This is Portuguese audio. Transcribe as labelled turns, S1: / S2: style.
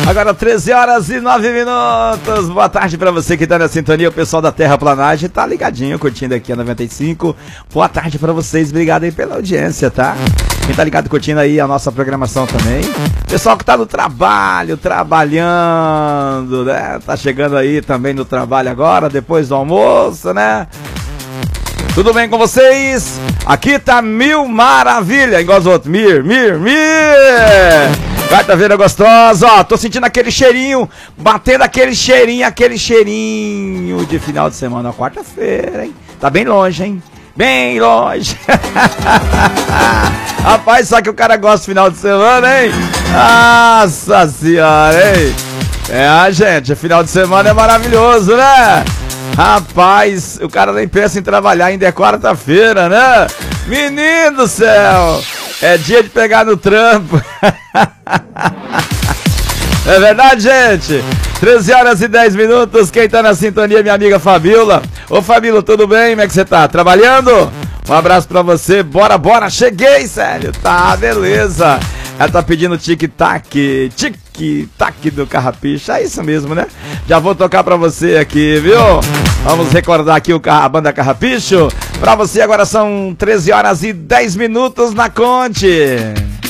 S1: Agora 13 horas e 9 minutos. Boa tarde pra você que tá na sintonia. O pessoal da Terraplanagem tá ligadinho, curtindo aqui a 95. Boa tarde pra vocês. Obrigado aí pela audiência, tá? Quem tá ligado curtindo aí a nossa programação também. Pessoal que tá no trabalho, trabalhando, né? Tá chegando aí também no trabalho agora, depois do almoço, né? Tudo bem com vocês? Aqui tá mil maravilha, igual os outros. Mir. Quarta-feira gostosa, ó. Tô sentindo aquele cheirinho, batendo aquele cheirinho de final de semana. Quarta-feira, hein? Tá bem longe, hein? Bem longe. Rapaz, só que o cara gosta do final de semana, hein? Nossa senhora, hein? Gente, final de semana é maravilhoso, né? Rapaz, o cara nem pensa em trabalhar, ainda é quarta-feira, né? Menino do céu, é dia de pegar no trampo. É verdade, gente? 13 horas e 10 minutos, quem tá na sintonia, minha amiga Fabíola. Ô Fabíola, tudo bem? Como é que você tá? Trabalhando? Um abraço pra você, bora, cheguei, sério. Tá, beleza. Ela tá pedindo tic-tac do Carrapicho, é isso mesmo, né? Já vou tocar pra você aqui, viu? Vamos recordar aqui a banda Carrapicho. Pra você agora são 13 horas e 10 minutos na Conte.